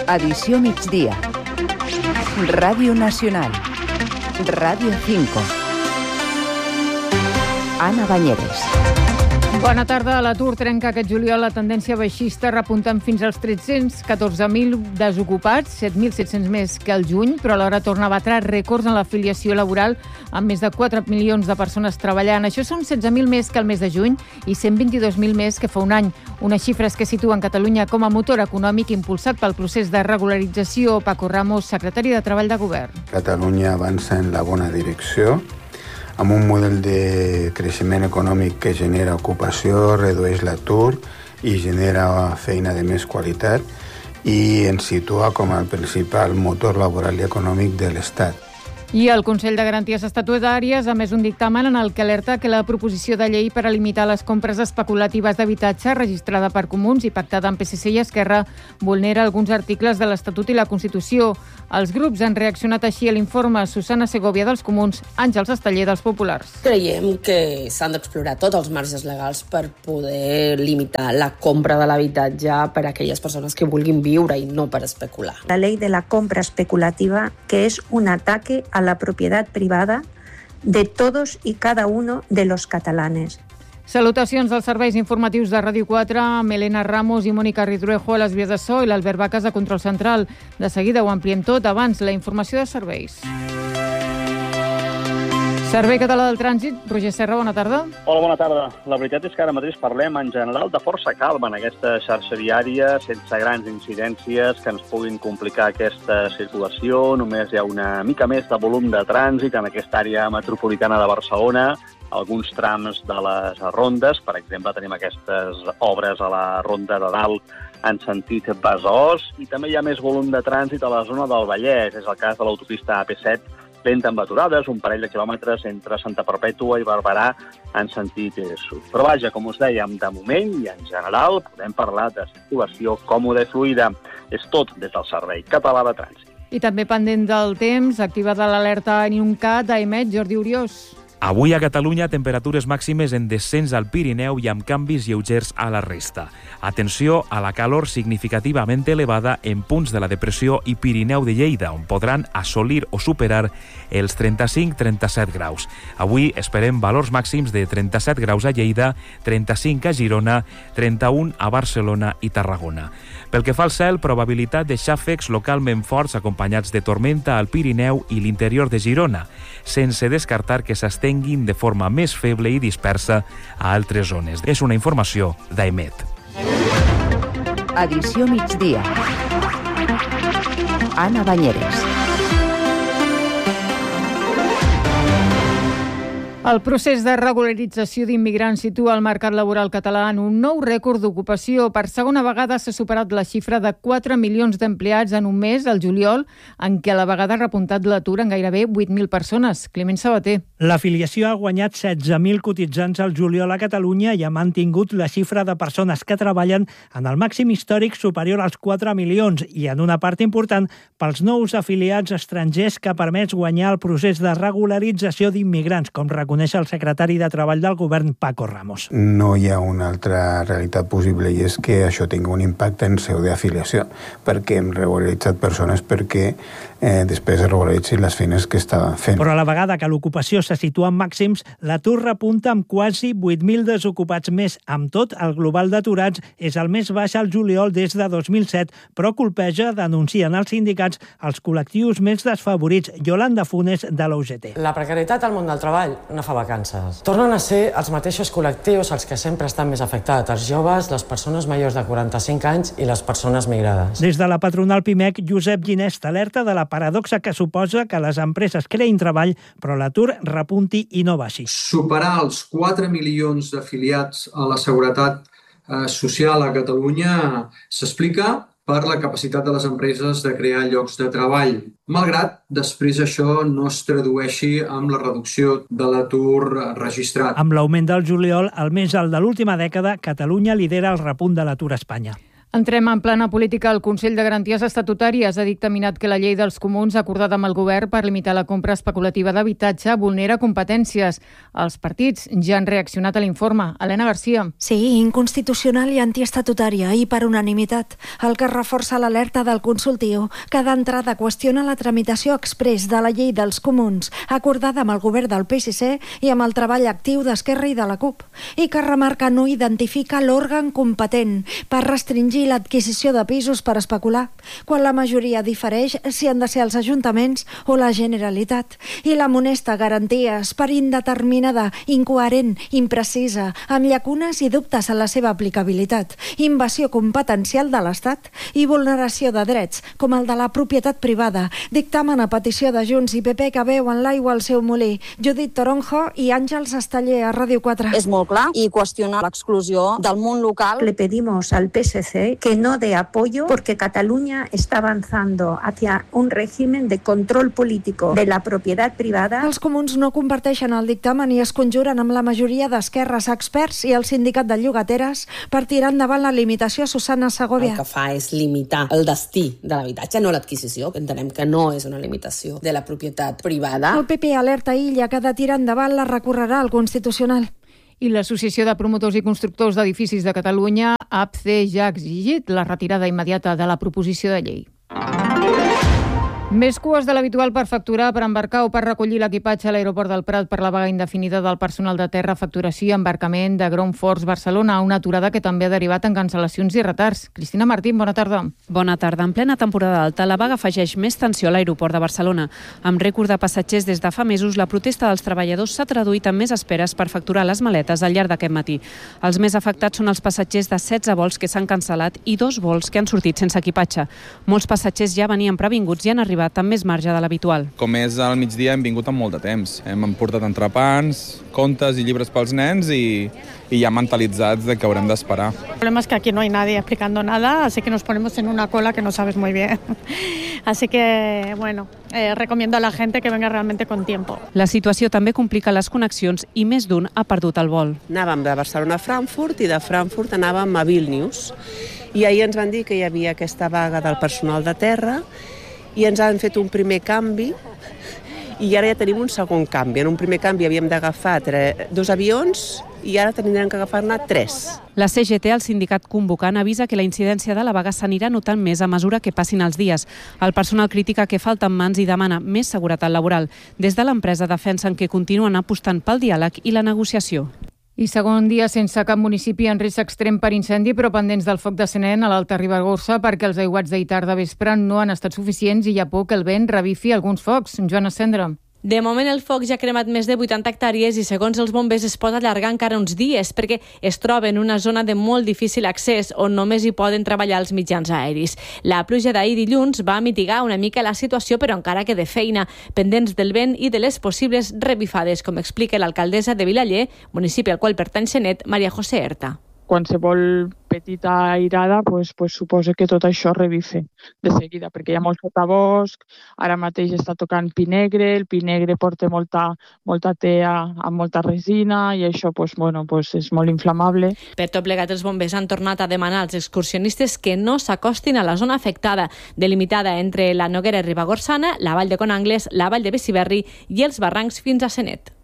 Edició migdia. Ràdio Nacional. Ràdio 5. Anna Banyeres. Bona tarda. L'atur trenca aquest juliol la tendència baixista, repuntant fins als 314.000 desocupats, 7.700 més que el juny, però alhora torna a batre rècords en l'afiliació laboral, amb més de 4 milions de persones treballant. Això són 16.000 més que el mes de juny i 122.000 més que fa un any. Unes xifres que situen Catalunya com a motor econòmic impulsat pel procés de regularització. Paco Ramos, secretari de Treball de Govern. Catalunya avança en la bona direcció, amb un model de creixement econòmic que genera ocupació, redueix l'atur i genera feina de més qualitat i ens situa com el principal motor laboral i econòmic de l'Estat. I el Consell de Garanties Estatutàries ha emès un dictamen en el que alerta que la proposició de llei per a limitar les compres especulatives d'habitatge registrada per Comuns i pactada amb PSC i Esquerra vulnera alguns articles de l'Estatut i la Constitució. Els grups han reaccionat així a l'informe. Susana Segovia dels Comuns, Àngels Esteller dels Populars. Creiem que s'han d'explorar tots els marges legals per poder limitar la compra de l'habitatge per a aquelles persones que vulguin viure i no per especular. La ley de la compra especulativa, que es un ataque a la propiedad privada de todos y cada uno de los catalanes. Salutacions dels serveis informatius de Ràdio 4, amb Elena Ramos i Mònica Ridruejo a les vies de so i l'Albert Baques a Control Central. De seguida ho ampliem tot. Abans, la informació de serveis. Servei Català del Trànsit, Roger Serra, bona tarda. Hola, bona tarda. La veritat és que ara mateix parlem en general de força calma en aquesta xarxa viària, sense grans incidències que ens puguin complicar aquesta circulació. Només hi ha una mica més de volum de trànsit en aquesta àrea metropolitana de Barcelona. Alguns trams de les rondes, per exemple, tenim aquestes obres a la ronda de dalt en sentit Besòs, i també hi ha més volum de trànsit a la zona del Vallès. És el cas de l'autopista AP7, lenta amb aturades, un parell de quilòmetres entre Santa Perpètua i Barberà en sentit sud. Però vaja, com us dèiem, de moment i en general podem parlar de circulació còmoda i fluida. És tot des del Servei Català de Trànsit. I també pendent del temps, activada l'alerta Nincat d'AEMET, Jordi Oriós. Avui a Catalunya, temperatures màximes en descens al Pirineu i amb canvis lleugers a la resta. Atenció a la calor significativament elevada en punts de la depressió i Pirineu de Lleida, on podran assolir o superar els 35-37 graus. Avui esperem valors màxims de 37 graus a Lleida, 35 a Girona, 31 a Barcelona i Tarragona. Pel que fa al cel, probabilitat de xàfecs localment forts acompanyats de tormenta al Pirineu i l'interior de Girona, sense descartar que s'estenguin de forma més feble i dispersa a altres zones. És una informació d'AEMET. Edició migdia. Anna Banyeres. El procés de regularització d'immigrants situa el mercat laboral català en un nou rècord d'ocupació. Per segona vegada s'ha superat la xifra de 4 milions d'empleats en un mes, el juliol, en què a la vegada ha repuntat l'atur en gairebé 8.000 persones. Climent Sabater. L'afiliació ha guanyat 16.000 cotitzants al juliol a Catalunya i ha mantingut la xifra de persones que treballen en el màxim històric superior als 4 milions i en una part important pels nous afiliats estrangers que ha permès guanyar el procés de regularització d'immigrants, com reconeix el secretari de Treball del Govern, Paco Ramos. No hi ha una altra realitat possible i és que això tingui un impacte en seu d'afiliació, perquè hem regularitzat persones perquè després es regularitzin les feines que estaven fent. Però a la vegada que l'ocupació se situa en màxims, l'atur repunta amb quasi 8.000 desocupats més. Amb tot, el global d'aturats és el més baix al juliol des de 2007, però colpeja, denuncien els sindicats, els col·lectius més desfavorits. Yolanda Funes, de la UGT. La precarietat al món del treball no fa vacances. Tornen a ser els mateixos col·lectius els que sempre estan més afectats, els joves, les persones majors de 45 anys i les persones migrades. Des de la patronal PIMEC, Josep Ginesta alerta de la paradoxa que suposa que les empreses creïn treball, però l'atur repunti i no baixi. Superar els 4 milions d'afiliats a la Seguretat Social a Catalunya s'explica per la capacitat de les empreses de crear llocs de treball, malgrat després això no es tradueixi amb la reducció de l'atur registrat. Amb l'augment del juliol, el més alt de l'última dècada, Catalunya lidera el repunt de l'atur a Espanya. Entrem en plana política. El Consell de Garanties Estatutàries ha dictaminat que la llei dels comuns acordada amb el govern per limitar la compra especulativa d'habitatge vulnera competències. Els partits ja han reaccionat a l'informe. Helena Garcia. Sí, inconstitucional i antiestatutària i per unanimitat. El que reforça l'alerta del consultiu, que d'entrada qüestiona la tramitació exprés de la llei dels comuns acordada amb el govern del PSC i amb el treball actiu d'Esquerra i de la CUP, i que remarca no identifica l'òrgan competent per restringir l'adquisició de pisos per especular, quan la majoria difereix si han de ser els ajuntaments o la Generalitat. I l'amonesta garanties per indeterminada, incoherent, imprecisa, amb llacunes i dubtes en la seva aplicabilitat, invasió competencial de l'Estat i vulneració de drets, com el de la propietat privada. Dictamen a petició de Junts i PP que veuen l'aigua al seu molí. Judit Toronjo i Àngels Esteller a Ràdio 4. És molt clar i qüestiona l'exclusió del món local. Le pedimos al PSC que no dé apoyo porque Cataluña está avanzando hacia un régimen de control político de la propiedad privada. Els comuns no comparteixen el dictamen i es conjuren amb la majoria d'esquerres, experts i el sindicat de llogateres per tirar endavant la limitació. Susana Segovia. El que fa és limitar el destí de l'habitatge, no l'adquisició. Entenem que no és una limitació de la propietat privada. El PP alerta Illa que de tirar endavant la recorrerà al Constitucional. I l'Associació de Promotors i Constructors d'Edificis de Catalunya, APCE, ja ha exigit la retirada immediata de la proposició de llei. Més cues de l'habitual per facturar, per embarcar o per recollir l'equipatge a l'aeroport del Prat per la vaga indefinida del personal de terra, facturació i embarcament de Ground Force Barcelona, una aturada que també ha derivat en cancel·lacions i retards. Cristina Martín, bona tarda. Bona tarda. En plena temporada alta, la vaga afegeix més tensió a l'aeroport de Barcelona. Amb rècord de passatgers des de fa mesos, la protesta dels treballadors s'ha traduït en més esperes per facturar les maletes al llarg d'aquest matí. Els més afectats són els passatgers de 16 vols que s'han cancel·lat i 2 vols que han sortit sense equipatge. Molts passatgers ja venien previnguts i han arribat amb més marge de l'habitual. Com és al migdia, hem vingut amb molt de temps. Hem portat entrepans, contes i llibres pels nens i ja mentalitzats de que haurem d'esperar. El problema es que aquí no hay nadie explicando nada, así que nos ponemos en una cola que no sabes muy bien. Así que, bueno, recomiendo a la gente que venga realmente con tiempo. La situació també complica les connexions i més d'un ha perdut el vol. Anàvem de Barcelona a Frankfurt i de Frankfurt anàvem a Vilnius. I ahir ens van dir que hi havia aquesta vaga del personal de terra i ens han fet un primer canvi i ara ja tenim un segon canvi. En un primer canvi havíem d'agafar 2 avions i ara tindrem que agafar-ne 3. La CGT, el sindicat convocant, avisa que la incidència de la vaga s'anirà notant més a mesura que passin els dies. El personal critica que falten mans i demana més seguretat laboral. Des de l'empresa defensen que continuen apostant pel diàleg i la negociació. I segon dia sense cap municipi en risc extrem per incendi, però pendents del foc de Senén a l'Alta Ribagorça perquè els aiguats d'ahir tarda vespre no han estat suficients i hi ha por que el vent revifi alguns focs. Joana Cendra. De moment el foc ja ha cremat més de 80 hectàrees i segons els bombers es pot allargar encara uns dies perquè es troba en una zona de molt difícil accés on només hi poden treballar els mitjans aeris. La pluja d'ahir dilluns va mitigar una mica la situació però encara queda feina, pendents del vent i de les possibles revifades, com explica l'alcaldessa de Vilaller, municipi al qual pertany Senet, Maria José Herta. Qualsevol petita airada pues suposa que tot això revife de seguida, perquè hi ha molt sotabosc, ara mateix està tocant pi negre, el pi negre porta molta tea amb molta resina i això és molt inflamable. Per tot plegat, els bombers han tornat a demanar als excursionistes que no s'acostin a la zona afectada, delimitada entre la Noguera Ribagorçana, la Vall de Conangles, la Vall de Besiberri i els barrancs fins a Senet.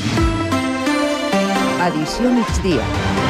Edició migdia.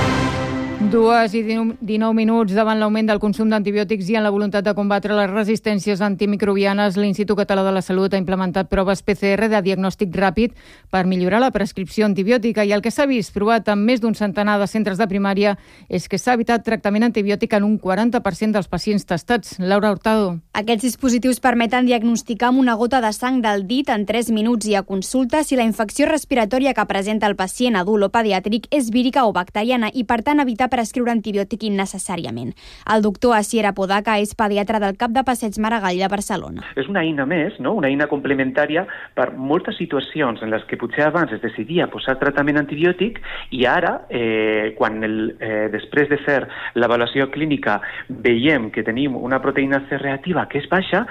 2:19 davant l'augment del consum d'antibiòtics i en la voluntat de combatre les resistències antimicrobianes, l'Institut Català de la Salut ha implementat proves PCR de diagnòstic ràpid per millorar la prescripció antibiòtica i el que s'ha vist provat en més d'un centenar de centres de primària és que s'ha evitat tractament antibiòtic en un 40% dels pacients testats. Laura Hurtado. Aquests dispositius permeten diagnosticar amb una gota de sang del dit en 3 minuts i a consulta si la infecció respiratòria que presenta el pacient adult o pediàtric és vírica o bacteriana i, per tant, evitar prescriure antibiòtic innecessàriament. El doctor Asier Apodaca és pediatre del CAP de Passeig Maragall de Barcelona. És una eina més, no? Una eina complementària per moltes situacions en les que potser abans es decidia posar tractament antibiòtic i ara, després de fer l'avaluació clínica, veiem que tenim una proteïna C reactiva que és baixa,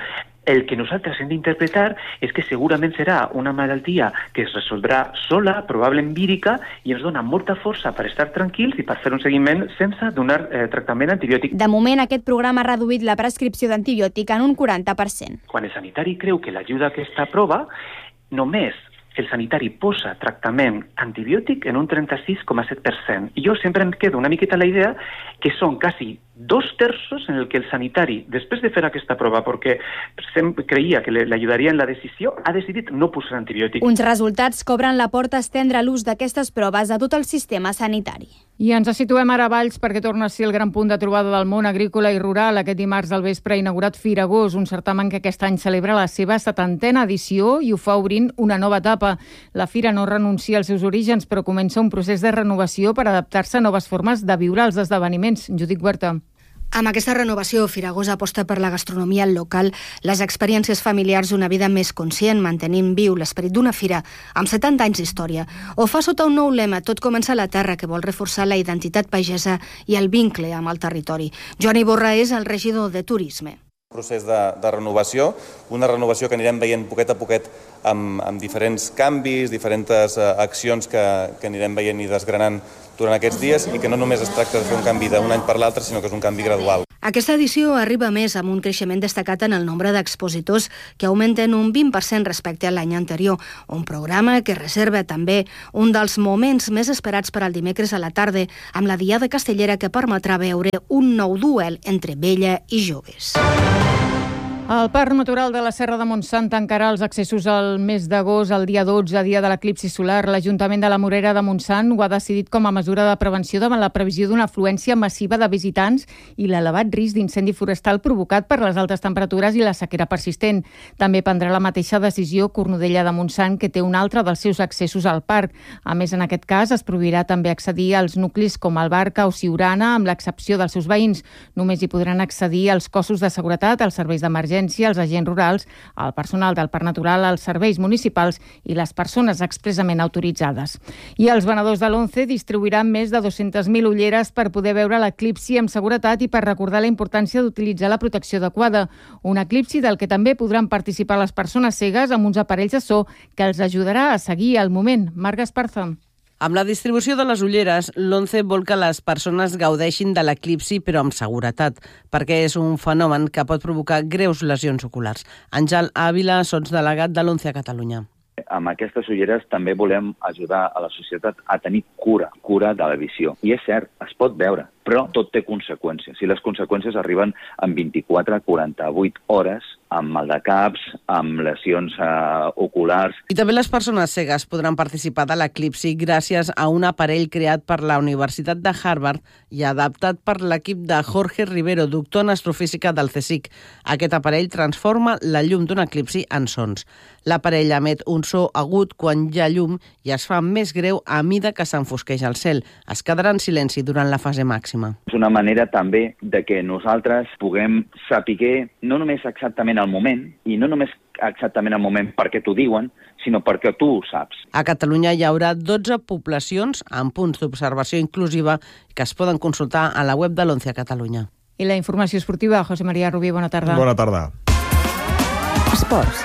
El que nosaltres hem d'interpretar és que segurament serà una malaltia que es resoldrà sola, probablement vírica, i ens dona molta força per estar tranquils i per fer un seguiment sense donar tractament antibiòtic. De moment, aquest programa ha reduït la prescripció d'antibiòtic en un 40%. Quan el sanitari creu que l'ajuda aquesta prova, només el sanitari posa tractament antibiòtic en un 36,7%. I jo sempre em quedo una miqueta la idea que són quasi 2/3 en el que el sanitari, després de fer aquesta prova, perquè sempre creia que l'ajudaria en la decisió, ha decidit no posar antibiòtic. Uns resultats que obren la porta a estendre l'ús d'aquestes proves a tot el sistema sanitari. I ens situem ara a Valls perquè torna a ser el gran punt de trobada del món agrícola i rural. Aquest dimarts al vespre ha inaugurat Firagós, un certamen que aquest any celebra la seva 70a edició i ho fa obrint una nova etapa. La fira no renuncia als seus orígens, però comença un procés de renovació per adaptar-se a noves formes de viure els esdeveniments. Judit Huerta. Amb aquesta renovació, Firagós aposta per la gastronomia local, les experiències familiars d'una vida més conscient, mantenint viu l'esperit d'una fira amb 70 anys d'història. O fa sota un nou lema, tot comença a la terra, que vol reforçar la identitat pagesa i el vincle amb el territori. Joan Iborra és el regidor de Turisme. Procés de renovació, una renovació que anirem veient poquet a poquet amb diferents canvis, diferents accions que anirem veient i desgranant durant aquests dies i que no només es tracta de fer un canvi d'un any per l'altre, sinó que és un canvi gradual. Aquesta edició arriba més amb un creixement destacat en el nombre d'expositors que augmenten un 20% respecte a l'any anterior, un programa que reserva també un dels moments més esperats per al dimecres a la tarda amb la Diada Castellera que permetrà veure un nou duel entre vella i joves. El Parc Natural de la Serra de Montsant tancarà els accessos al mes d'agost, el dia 12, dia de l'eclipsi solar. L'Ajuntament de la Morera de Montsant ho ha decidit com a mesura de prevenció davant la previsió d'una afluència massiva de visitants i l'elevat risc d'incendi forestal provocat per les altes temperatures i la sequera persistent. També prendrà la mateixa decisió Cornudella de Montsant, que té un altre dels seus accessos al parc. A més, en aquest cas, es prohibirà també accedir als nuclis com Albarca o Siurana, amb l'excepció dels seus veïns. Només hi podran accedir els cossos de seguretat, els serveis d'emergència, els agents rurals, el personal del Parc Natural, els serveis municipals i les persones expressament autoritzades. I els venedors de l'Once distribuiran més de 200.000 ulleres per poder veure l'eclipsi amb seguretat i per recordar la importància d'utilitzar la protecció adequada. Un eclipsi del que també podran participar les persones cegues amb uns aparells de so que els ajudarà a seguir el moment. Marc Esparza. Amb la distribució de les ulleres, l'Once vol que les persones gaudeixin de l'eclipsi, però amb seguretat, perquè és un fenomen que pot provocar greus lesions oculars. Àngel Ávila, sotsdelegat de l'Once a Catalunya. Amb aquestes ulleres també volem ajudar a la societat a tenir cura de la visió. I és cert, es pot veure, però tot té conseqüències. I les conseqüències arriben en 24 a 48 hores, amb mal de caps, amb lesions oculars. I també les persones cegues podran participar de l'eclipsi gràcies a un aparell creat per la Universitat de Harvard i adaptat per l'equip de Jorge Rivero, doctor en astrofísica del CSIC. Aquest aparell transforma la llum d'un eclipsi en sons. L'aparell emet un so agut quan hi ha llum i es fa més greu a mida que s'enfosqueix el cel. Es quedarà en silenci durant la fase màxima. És una manera també de que nosaltres puguem saber no només exactament el moment, i no només exactament el moment perquè t'ho diuen, sinó perquè tu ho saps. A Catalunya hi haurà 12 poblacions amb punts d'observació inclusiva que es poden consultar a la web de l'Once a Catalunya. I la informació esportiva, José María Rubí, bona tarda. Bona tarda. Esports.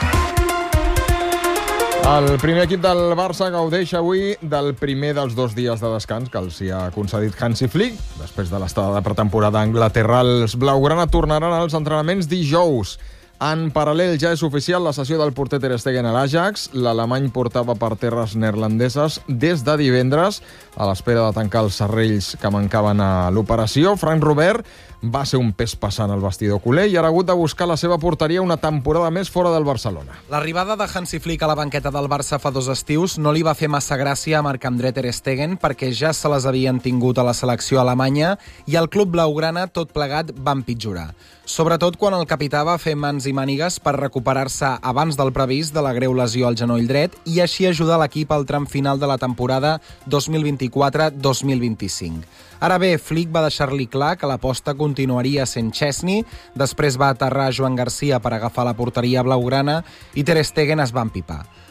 El primer equip del Barça gaudeix avui del primer dels 2 dies de descans que els hi ha concedit Hansi Flick. Després de l'estada de pretemporada a Anglaterra, els blaugrana tornaran als entrenaments dijous. En paral·lel ja és oficial la cessió del porter Ter Stegen a l'Ajax. L'alemany portava per terres neerlandeses des de divendres, a l'espera de tancar els serrells que mancaven a l'operació. Frank Robert va ser un pes passant al vestidor culer i ha hagut de buscar la seva porteria una temporada més fora del Barcelona. L'arribada de Hansi Flick a la banqueta del Barça fa 2 estius no li va fer massa gràcia a Marc-André Ter Stegen perquè ja se les havien tingut a la selecció alemanya i el club blaugrana tot plegat va empitjorar. Sobretot quan el capità va fer mans i mànigues per recuperar-se abans del previst de la greu lesió al genoll dret i així ajudar l'equip al tram final de la temporada 2024-2025. Ara bé, Flick va deixar-li clar que l'aposta continuaria sent Chesney, després va aterrar Joan Garcia per agafar la porteria blaugrana i Ter Stegen es va empipar.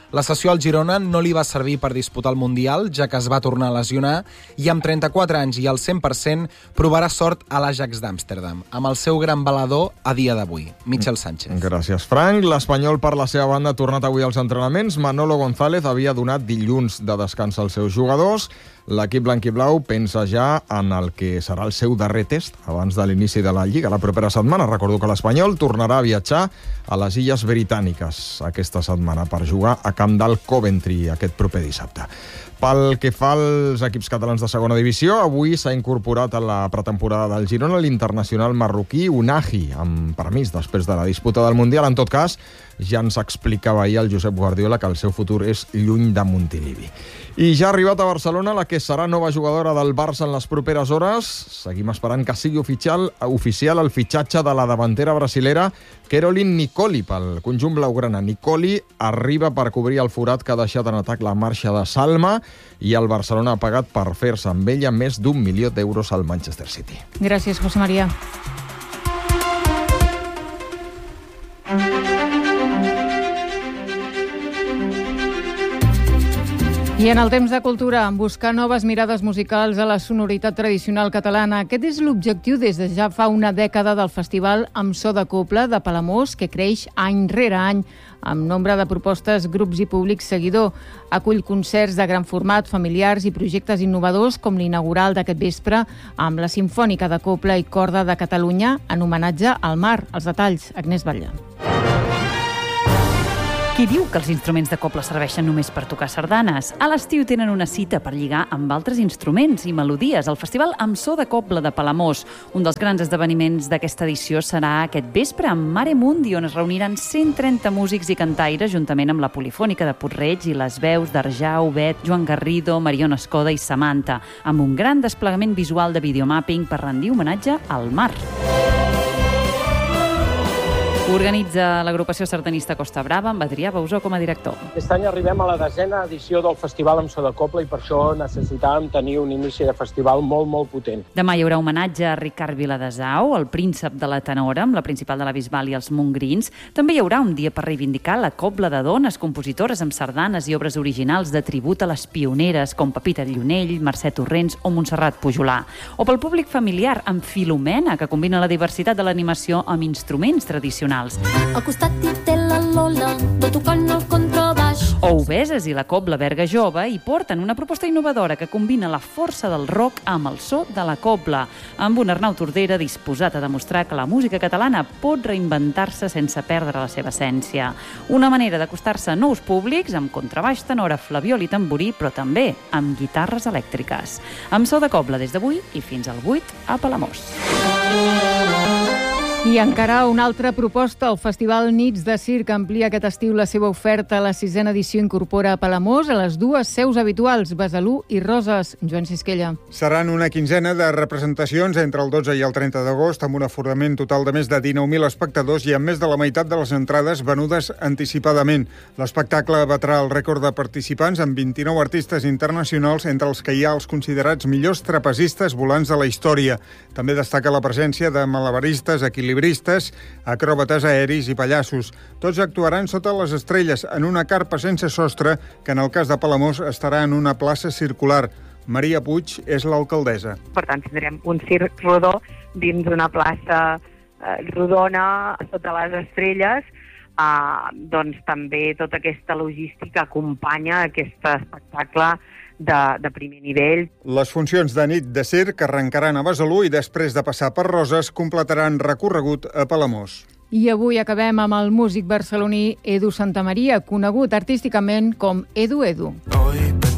La cessió al Girona no li va servir per disputar el Mundial, ja que es va tornar a lesionar, i amb 34 anys i al 100% provarà sort a l'Ajax d'Amsterdam, amb el seu gran balador a dia d'avui, Michel Sánchez. Gràcies, Frank. L'Espanyol, per la seva banda, ha tornat avui als entrenaments. Manolo González havia donat dilluns de descans als seus jugadors. L'equip blanquiblau pensa ja en el que serà el seu darrer test abans de l'inici de la Lliga la propera setmana. Recordo que l'Espanyol tornarà a viatjar a les Illes Britàniques aquesta setmana per jugar a camp del Coventry aquest proper dissabte. Pel que fa als equips catalans de segona divisió, avui s'ha incorporat a la pretemporada del Girona l'internacional marroquí Unahi, amb permís després de la disputa del Mundial. En tot cas, ja ens explicava ahir el Josep Guardiola que el seu futur és lluny de Montilivi. I ja ha arribat a Barcelona la que serà nova jugadora del Barça en les properes hores. Seguim esperant que sigui oficial el fitxatge de la davantera brasilera Caroline Nicoli pel conjunt blaugrana. Nicoli arriba per cobrir el forat que ha deixat en atac la marxa de Salma i el Barcelona ha pagat per fer-se amb ella més d'1 milió d'euros al Manchester City. Gràcies, José María. I en el temps de cultura, buscar noves mirades musicals a la sonoritat tradicional catalana. Aquest és l'objectiu des de ja fa una dècada del Festival amb so de Cobla de Palamós, que creix any rere any amb nombre de propostes, grups i públic seguidor. Acull concerts de gran format, familiars i projectes innovadors com l'inaugural d'aquest vespre amb la Simfònica de Cobla i Corda de Catalunya en homenatge al mar. Els detalls, Agnès Batlle. Qui diu que els instruments de cobla serveixen només per tocar sardanes? A l'estiu tenen una cita per lligar amb altres instruments i melodies. El Festival amb so de Cobla de Palamós. Un dels grans esdeveniments d'aquesta edició serà aquest vespre amb Mare Mundi, on es reuniran 130 músics i cantaires juntament amb la Polifònica de Puig-reig i les veus d'Arjau, Bet, Joan Garrido, Mariona Escoda i Samantha, amb un gran desplegament visual de videomapping per rendir homenatge al mar. Organitza l'agrupació sardanista Costa Brava amb Adrià Bausó com a director. Aquest any arribem a la 10a edició del Festival amb so de Cobla i per això necessitàvem tenir un inici de festival molt potent. Demà hi haurà homenatge a Ricard Viladesau, el príncep de la tenora, amb la principal de la Bisbal i els Montgrins. També hi haurà un dia per reivindicar la cobla de dones, compositores amb sardanes i obres originals de tribut a les pioneres com Pepita Llunell, Mercè Torrents o Montserrat Pujolà. O pel públic familiar amb Filomena, que combina la diversitat de l'animació amb instruments tradicionals. Al costat hi té la Lola, de tocant el contrabaix. O Obeses i la Cobla Berga Jove hi porten una proposta innovadora que combina la força del rock amb el so de la cobla, amb un Arnau Tordera disposat a demostrar que la música catalana pot reinventar-se sense perdre la seva essència. Una manera d'acostar-se a nous públics amb contrabaix, tenora, flabiol i tamborí, però també amb guitarres elèctriques. Amb so de Cobla des d'avui i fins al 8 a Palamós. I encara una altra proposta. El Festival Nits de Circ amplia aquest estiu la seva oferta. La 6a edició incorpora a Palamós a les dues seus habituals, Besalú i Roses. Joan Sisquella. Seran una quinzena de representacions entre el 12 i el 30 d'agost, amb un aforament total de més de 19.000 espectadors i amb més de la meitat de les entrades venudes anticipadament. L'espectacle batrà el rècord de participants amb 29 artistes internacionals, entre els que hi ha els considerats millors trapezistes volants de la història. També destaca la presència de malabaristes, equilibristes, acròbates aeris i pallassos. Tots actuaran sota les estrelles en una carpa sense sostre que en el cas de Palamós estarà en una plaça circular. Maria Puig és l'alcaldessa. Per tant, tindrem un circ rodó dins d'una plaça rodona sota les estrelles. Doncs també tota aquesta logística acompanya aquest espectacle de primer nivell. Les funcions de nit de circ arrencaran a Besalú i després de passar per Roses completaran recorregut a Palamós. I avui acabem amb el músic barceloní Edu Santamaria, conegut artísticament com Edu Edu.